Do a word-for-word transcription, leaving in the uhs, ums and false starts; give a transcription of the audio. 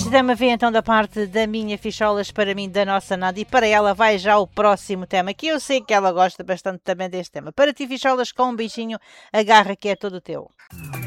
Dama V então da parte da minha Ficholas para mim, da nossa Nada, e para ela vai já o próximo tema, que eu sei que ela gosta bastante também deste tema. Para ti, Ficholas, com um beijinho, agarra que é todo teu.